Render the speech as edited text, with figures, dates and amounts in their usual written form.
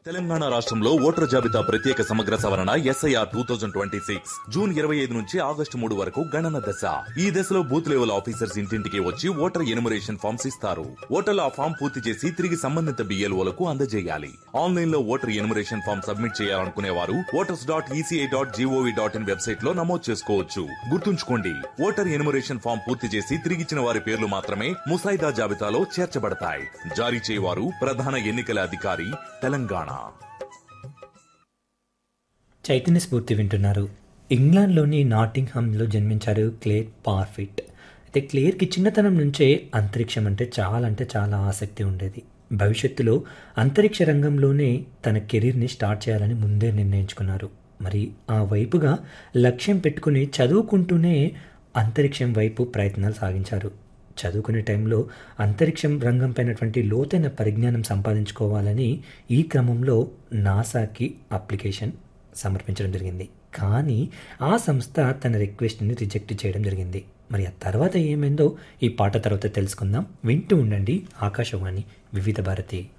తెలంగాణ రాష్ట్రంలో ఓటర్ జాబితా ప్రత్యేక సమగ్ర సవరణ ఎస్ఐఆర్ 2026 జూన్ 25 నుంచి ఆగస్టు 3 వరకు గణన దశ. ఈ దశలో బూత్ లెవెల్ ఆఫీసర్స్ ఇంటింటికి వచ్చి ఓటర్ ఎనుమరేషన్ ఫామ్స్ ఇస్తారు. ఓటర్లు ఆ ఫామ్ పూర్తి చేసి తిరిగి సంబంధిత బిఎల్ఓలకు అందజేయాలి. ఆన్లైన్ లో ఓటర్ ఎనుమరేషన్ ఫామ్ సబ్మిట్ చేయాలనుకునే వారు voters.eci.gov.in వెబ్సైట్ లో నమోదు చేసుకోవచ్చు. గుర్తుంచుకోండి, ఓటర్ ఎనుమరేషన్ ఫామ్ పూర్తి చేసి తిరిగిచ్చిన వారి పేర్లు మాత్రమే ముసాయిదా జాబితాలో చేర్చబడతాయి. జారీ చేయవారు ప్రధాన ఎన్నికల అధికారి, తెలంగాణ. చైతన్య స్ఫూర్తి వింటున్నారు. ఇంగ్లాండ్లోని నాటింగ్హామ్లో జన్మించారు క్లేర్ పార్ఫిట్. అయితే క్లేర్కి చిన్నతనం నుంచే అంతరిక్షం అంటే చాలా ఆసక్తి ఉండేది. భవిష్యత్తులో అంతరిక్ష రంగంలోనే తన కెరీర్ని స్టార్ట్ చేయాలని ముందే నిర్ణయించుకున్నారు. మరి ఆ వైపుగా లక్ష్యం పెట్టుకుని చదువుకుంటూనే అంతరిక్షం వైపు ప్రయత్నాలు సాగించారు. చదువుకునే టైంలో అంతరిక్షం రంగం పైనటువంటి లోతైన పరిజ్ఞానం సంపాదించుకోవాలని ఈ క్రమంలో నాసాకి అప్లికేషన్ సమర్పించడం జరిగింది. కానీ ఆ సంస్థ తన రిక్వెస్ట్ని రిజెక్ట్ చేయడం జరిగింది. మరి ఆ తర్వాత ఏమైందో ఈ పాట తర్వాత తెలుసుకుందాం. వింటూ ఉండండి ఆకాశవాణి వివిధ భారతి.